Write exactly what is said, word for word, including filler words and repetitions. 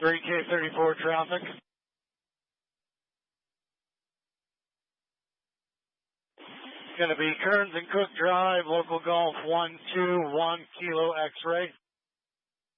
three K thirty-four traffic. Going to be Kearns and Cook Drive, local golf one two one Kilo X-ray.